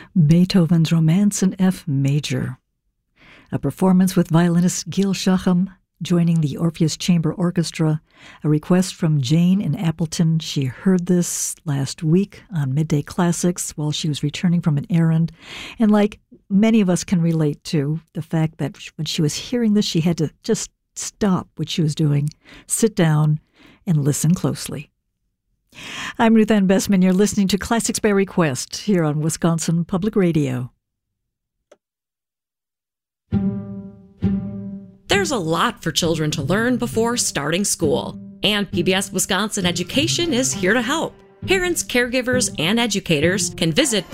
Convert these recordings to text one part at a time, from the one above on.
Beethoven's Romance in F Major. A performance with violinist Gil Shacham joining the Orpheus Chamber Orchestra. A request from Jane in Appleton. She heard this last week on Midday Classics while she was returning from an errand. And like many of us can relate to, the fact that when she was hearing this, she had to just stop what she was doing, sit down, and listen closely. I'm Ruth Ann Bessman. You're listening to Classics by Request here on Wisconsin Public Radio. There's a lot for children to learn before starting school, and PBS Wisconsin Education is here to help. Parents, caregivers, and educators can visit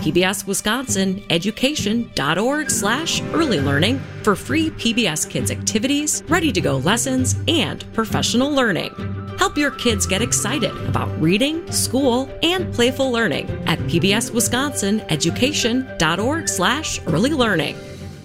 pbswisconsineducation.org/early learning for free PBS Kids activities, ready-to-go lessons, and professional learning. Help your kids get excited about reading, school, and playful learning at pbswisconsineducation.org/early learning.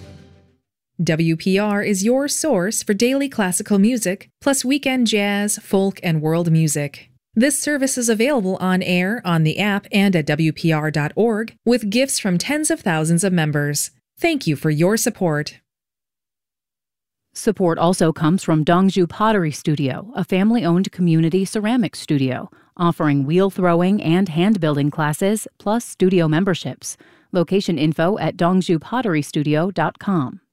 WPR is your source for daily classical music, plus weekend jazz, folk, and world music. This service is available on air, on the app, and at WPR.org, with gifts from tens of thousands of members. Thank you for your support. Support also comes from Dongju Pottery Studio, a family-owned community ceramics studio, offering wheel throwing and hand-building classes, plus studio memberships. Location info at dongjupotterystudio.com.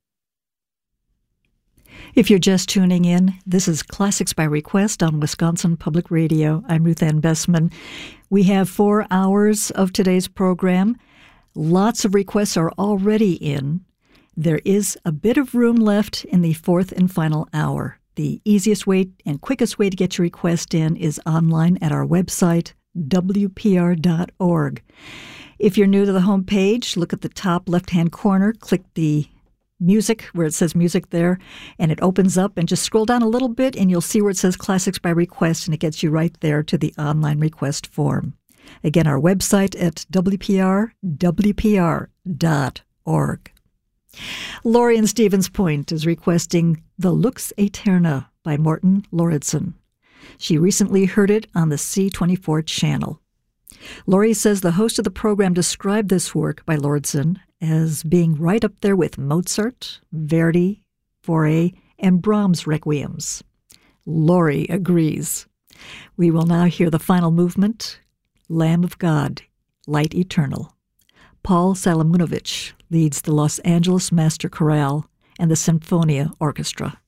If you're just tuning in, this is Classics by Request on Wisconsin Public Radio. I'm Ruth Ann Bessman. We have 4 hours of today's program. Lots of requests are already in. There is a bit of room left in the 4th and final hour. The easiest way and quickest way to get your request in is online at our website, wpr.org. If you're new to the homepage, look at the top left-hand corner, click the music, where it says music there, and it opens up, and just scroll down a little bit and you'll see where it says Classics by Request, and it gets you right there to the online request form. Again, our website at wpr.org. Lori in Stevens Point is requesting The Lux Aeterna by Morten Lauridsen. She recently heard it on the C24 channel. Lori says the host of the program described this work by Lauridsen as being right up there with Mozart, Verdi, Fauré, and Brahms' requiems. Lori agrees. We will now hear the final movement, Lamb of God, Light Eternal. Paul Salamunovich leads the Los Angeles Master Chorale and the Sinfonia Orchestra.